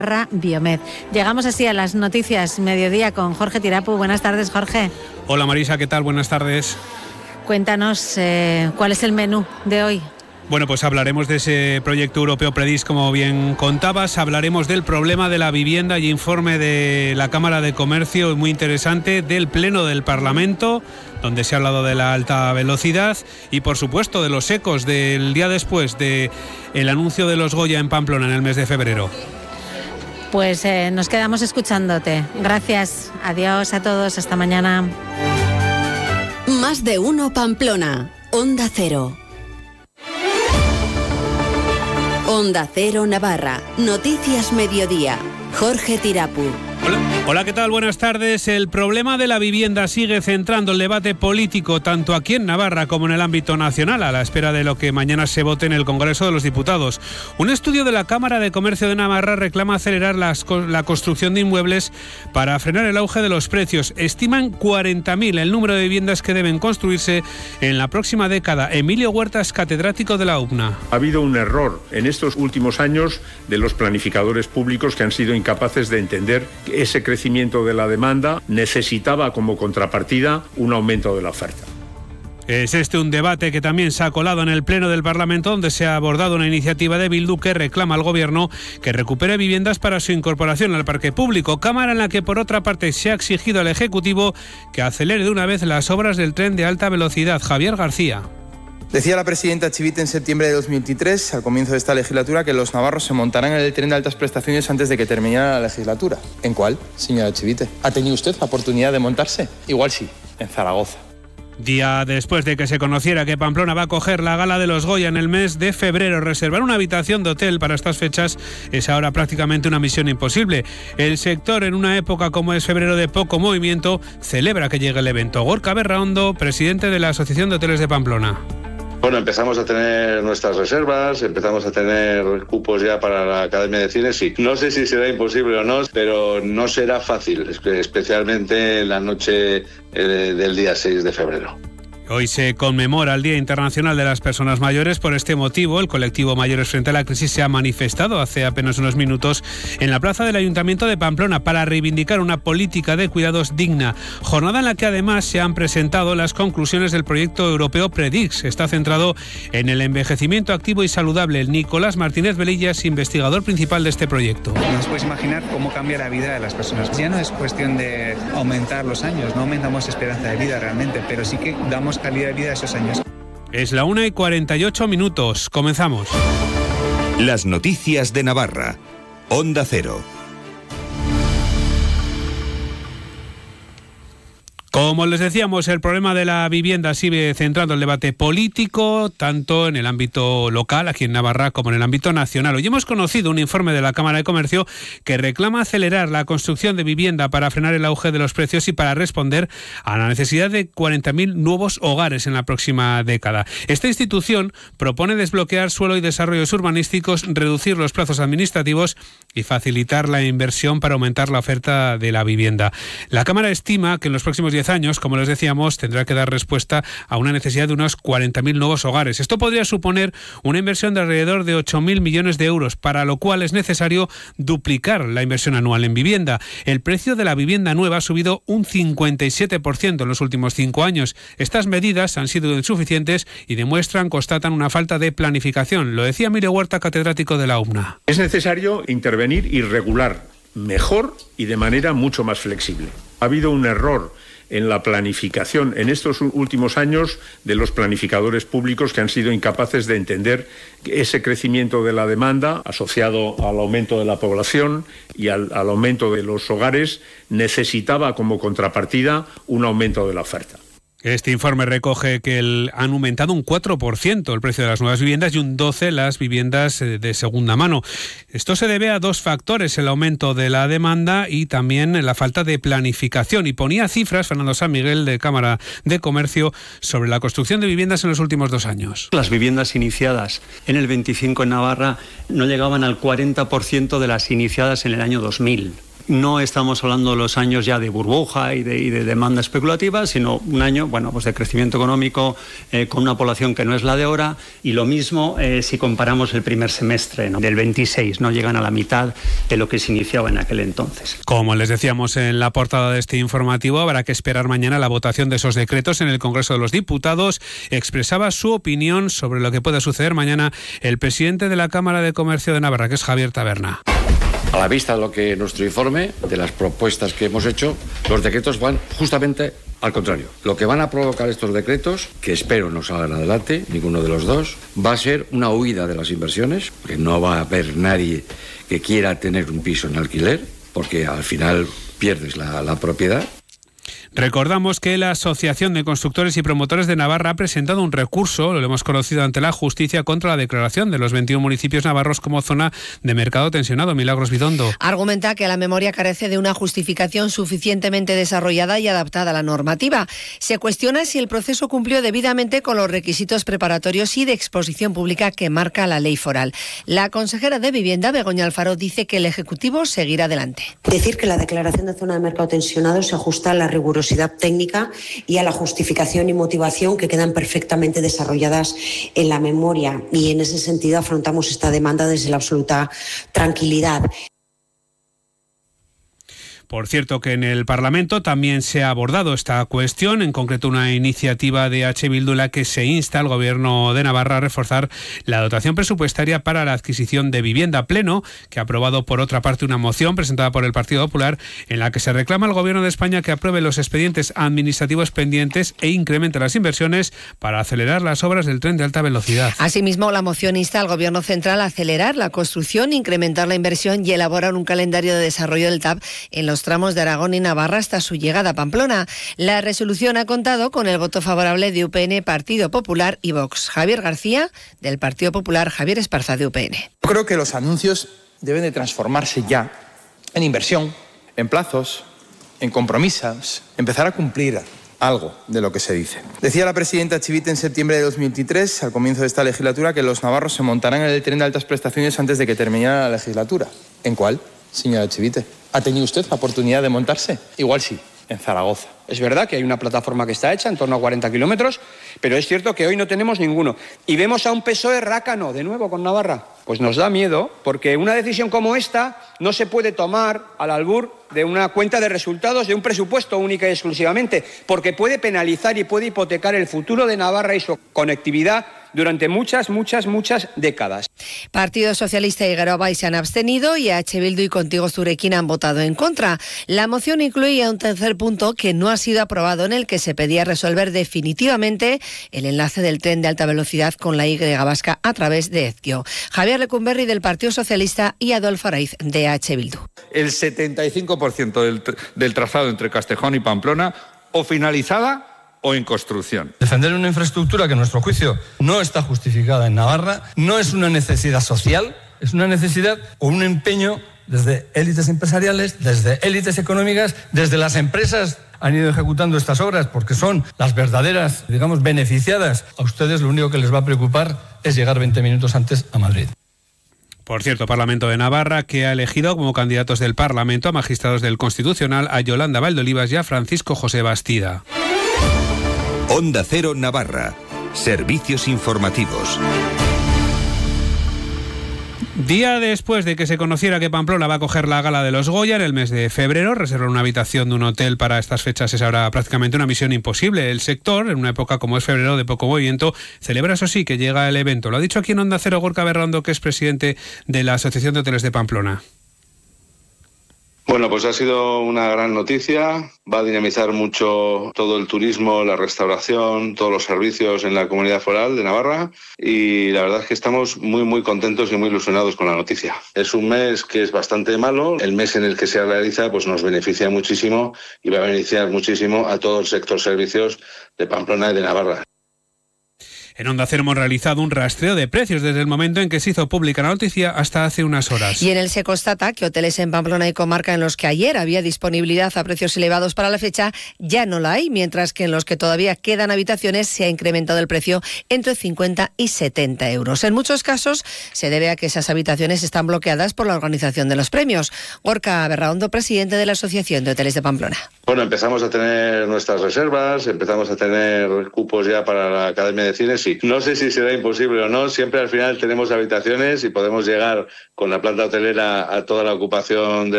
Biomed. Llegamos así a las noticias mediodía con Jorge Tirapu. Buenas tardes, Jorge. Hola Marisa, ¿qué tal? Buenas tardes. Cuéntanos cuál es el menú de hoy. Bueno, pues hablaremos de ese proyecto europeo Predix, como bien contabas. Hablaremos del problema de la vivienda y informe de la Cámara de Comercio, muy interesante, del Pleno del Parlamento, donde se ha hablado de la alta velocidad y, por supuesto, de los ecos del día después del anuncio de los Goya en Pamplona en el mes de febrero. Pues nos quedamos escuchándote. Gracias. Adiós a todos. Hasta mañana. Más de uno Pamplona. Onda Cero. Onda Cero Navarra. Noticias Mediodía. Jorge Tirapu. Hola, ¿qué tal? Buenas tardes. El problema de la vivienda sigue centrando el debate político tanto aquí en Navarra como en el ámbito nacional, a la espera de lo que mañana se vote en el Congreso de los Diputados. Un estudio de la Cámara de Comercio de Navarra reclama acelerar la construcción de inmuebles para frenar el auge de los precios. Estiman 40.000 el número de viviendas que deben construirse en la próxima década. Emilio Huerta es catedrático de la UPNA. Ha habido un error en estos últimos años de los planificadores públicos que han sido incapaces de entender que ese crecimiento de la demanda necesitaba como contrapartida un aumento de la oferta. Es un debate que también se ha colado en el Pleno del Parlamento, donde se ha abordado una iniciativa de Bildu que reclama al Gobierno que recupere viviendas para su incorporación al parque público. Cámara en la que, por otra parte, se ha exigido al Ejecutivo que acelere de una vez las obras del tren de alta velocidad. Javier García. Decía la presidenta Chivite en septiembre de 2023, al comienzo de esta legislatura, que los navarros se montarán en el tren de altas prestaciones antes de que terminara la legislatura. ¿En cuál, señora Chivite? ¿Ha tenido usted la oportunidad de montarse? Igual sí, en Zaragoza. Día después de que se conociera que Pamplona va a acoger la gala de los Goya en el mes de febrero, reservar una habitación de hotel para estas fechas es ahora prácticamente una misión imposible. El sector, en una época como es febrero de poco movimiento, celebra que llegue el evento. Gorka Berraondo, presidente de la Asociación de Hoteles de Pamplona. Bueno, empezamos a tener nuestras reservas, empezamos a tener cupos ya para la Academia de Cine. Sí, no sé si será imposible o no, pero no será fácil, especialmente en la noche del día 6 de febrero. Hoy se conmemora el Día Internacional de las Personas Mayores. Por este motivo, el colectivo Mayores Frente a la Crisis se ha manifestado hace apenas unos minutos en la plaza del Ayuntamiento de Pamplona para reivindicar una política de cuidados digna. Jornada en la que además se han presentado las conclusiones del proyecto europeo Predix. Está centrado en el envejecimiento activo y saludable. Nicolás Martínez Velillas, investigador principal de este proyecto. No os podéis imaginar cómo cambia la vida de las personas. Ya no es cuestión de aumentar los años, no aumentamos esperanza de vida realmente, pero sí que damos calidad de vida a esos años. Es la 1:48. Comenzamos. Las noticias de Navarra. Onda Cero. Como les decíamos, el problema de la vivienda sigue centrando el debate político, tanto en el ámbito local, aquí en Navarra, como en el ámbito nacional. Hoy hemos conocido un informe de la Cámara de Comercio que reclama acelerar la construcción de vivienda para frenar el auge de los precios y para responder a la necesidad de 40.000 nuevos hogares en la próxima década. Esta institución propone desbloquear suelo y desarrollos urbanísticos, reducir los plazos administrativos y facilitar la inversión para aumentar la oferta de la vivienda. La Cámara estima que en los próximos 10 años, como les decíamos, tendrá que dar respuesta a una necesidad de unos 40.000 nuevos hogares. Esto podría suponer una inversión de alrededor de 8.000 millones de euros, para lo cual es necesario duplicar la inversión anual en vivienda. El precio de la vivienda nueva ha subido un 57% en los últimos 5 años. Estas medidas han sido insuficientes y constatan una falta de planificación. Lo decía Emilio Huerta, catedrático de la UPNA. Es necesario intervenir y regular mejor y de manera mucho más flexible. Ha habido un error en la planificación en estos últimos años de los planificadores públicos que han sido incapaces de entender que ese crecimiento de la demanda asociado al aumento de la población y al aumento de los hogares necesitaba como contrapartida un aumento de la oferta. Este informe recoge que han aumentado un 4% el precio de las nuevas viviendas y un 12% las viviendas de segunda mano. Esto se debe a dos factores: el aumento de la demanda y también la falta de planificación. Y ponía cifras Fernando San Miguel, de Cámara de Comercio, sobre la construcción de viviendas en los últimos 2 años. Las viviendas iniciadas en el 25 en Navarra no llegaban al 40% de las iniciadas en el año 2000. no estamos hablando de los años ya de burbuja y de demanda especulativa, sino un año, pues de crecimiento económico con una población que no es la de ahora, y lo mismo si comparamos el primer semestre, ¿no?, del 26, no llegan a la mitad de lo que se iniciaba en aquel entonces. Como les decíamos en la portada de este informativo, habrá que esperar mañana la votación de esos decretos en el Congreso de los Diputados. Expresaba su opinión sobre lo que pueda suceder mañana el presidente de la Cámara de Comercio de Navarra, que es Javier Taberna. A la vista de lo que nuestro informe, de las propuestas que hemos hecho, los decretos van justamente al contrario. Lo que van a provocar estos decretos, que espero no salgan adelante, ninguno de los dos, va a ser una huida de las inversiones, que no va a haber nadie que quiera tener un piso en alquiler, porque al final pierdes la propiedad. Recordamos que la Asociación de Constructores y Promotores de Navarra ha presentado un recurso, lo hemos conocido ante la justicia, contra la declaración de los 21 municipios navarros como zona de mercado tensionado. Milagros Bidondo. Argumenta que la memoria carece de una justificación suficientemente desarrollada y adaptada a la normativa. Se cuestiona si el proceso cumplió debidamente con los requisitos preparatorios y de exposición pública que marca la ley foral. La consejera de Vivienda, Begoña Alfaro, dice que el Ejecutivo seguirá adelante. Decir que la declaración de zona de mercado tensionado se ajusta a la rigurosidad técnica y a la justificación y motivación que quedan perfectamente desarrolladas en la memoria, y en ese sentido afrontamos esta demanda desde la absoluta tranquilidad. Por cierto, que en el Parlamento también se ha abordado esta cuestión, en concreto una iniciativa de H. Bildu en la que se insta al Gobierno de Navarra a reforzar la dotación presupuestaria para la adquisición de vivienda. Pleno, que ha aprobado por otra parte una moción presentada por el Partido Popular en la que se reclama al Gobierno de España que apruebe los expedientes administrativos pendientes e incremente las inversiones para acelerar las obras del tren de alta velocidad. Asimismo, la moción insta al Gobierno central a acelerar la construcción, incrementar la inversión y elaborar un calendario de desarrollo del TAV en los tramos de Aragón y Navarra hasta su llegada a Pamplona. La resolución ha contado con el voto favorable de UPN, Partido Popular y Vox. Javier García, del Partido Popular, Javier Esparza, de UPN. Yo creo que los anuncios deben de transformarse ya en inversión, en plazos, en compromisos, empezar a cumplir algo de lo que se dice. Decía la presidenta Chivite en septiembre de 2023, al comienzo de esta legislatura, que los navarros se montarán en el tren de altas prestaciones antes de que terminara la legislatura. ¿En cuál, señora Chivite? ¿Ha tenido usted la oportunidad de montarse? Igual sí, en Zaragoza. Es verdad que hay una plataforma que está hecha, en torno a 40 kilómetros, pero es cierto que hoy no tenemos ninguno. Y vemos a un PSOE rácano, de nuevo, con Navarra. Pues nos da miedo, porque una decisión como esta no se puede tomar al albur de una cuenta de resultados, de un presupuesto única y exclusivamente, porque puede penalizar y puede hipotecar el futuro de Navarra y su conectividad durante muchas décadas. Partido Socialista y Geroa se han abstenido y H. Bildu y Contigo Zurekin han votado en contra. La moción incluía un tercer punto que no ha sido aprobado, en el que se pedía resolver definitivamente el enlace del tren de alta velocidad con la Y vasca a través de Ezquio. Javier Lecumberri, del Partido Socialista, y Adolfo Araiz, de H. Bildu. El 75% del trazado entre Castejón y Pamplona o finalizada o en construcción. Defender una infraestructura que, a nuestro juicio, no está justificada en Navarra no es una necesidad social, es una necesidad o un empeño desde élites empresariales, desde élites económicas, desde las empresas han ido ejecutando estas obras porque son las verdaderas, beneficiadas. A ustedes lo único que les va a preocupar es llegar 20 minutos antes a Madrid. Por cierto, Parlamento de Navarra, que ha elegido como candidatos del Parlamento a magistrados del Constitucional a Yolanda Valdolivas y a Francisco José Bastida. Onda Cero Navarra. Servicios informativos. Día después de que se conociera que Pamplona va a acoger la gala de los Goya en el mes de febrero, reservar una habitación de un hotel para estas fechas es ahora prácticamente una misión imposible. El sector, en una época como es febrero de poco movimiento, celebra, eso sí, que llega el evento. Lo ha dicho aquí en Onda Cero Gorka Berrando, que es presidente de la Asociación de Hoteles de Pamplona. Bueno, pues ha sido una gran noticia, va a dinamizar mucho todo el turismo, la restauración, todos los servicios en la Comunidad Foral de Navarra, y la verdad es que estamos muy contentos y muy ilusionados con la noticia. Es un mes que es bastante malo, el mes en el que se realiza pues nos beneficia muchísimo y va a beneficiar muchísimo a todo el sector servicios de Pamplona y de Navarra. En Onda Cero hemos realizado un rastreo de precios desde el momento en que se hizo pública la noticia hasta hace unas horas. Y en el se constata que hoteles en Pamplona y comarca en los que ayer había disponibilidad a precios elevados para la fecha, ya no la hay, mientras que en los que todavía quedan habitaciones se ha incrementado el precio entre 50 y 70 euros. En muchos casos se debe a que esas habitaciones están bloqueadas por la organización de los premios. Gorka Berraondo, presidente de la Asociación de Hoteles de Pamplona. Bueno, empezamos a tener nuestras reservas, empezamos a tener cupos ya para la Academia de Cine, sí. No sé si será imposible o no, siempre al final tenemos habitaciones y podemos llegar con la planta hotelera a toda la ocupación de